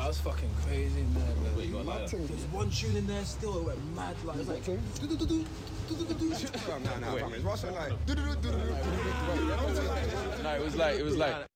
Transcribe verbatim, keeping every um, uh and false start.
was fucking crazy in there, man. Wait, you got like that? There's one tune in there still, it went mad. Like, it was like, do-do-do-do, do-do-do-do. No, no, no. It's Russell like. No, it was like it was like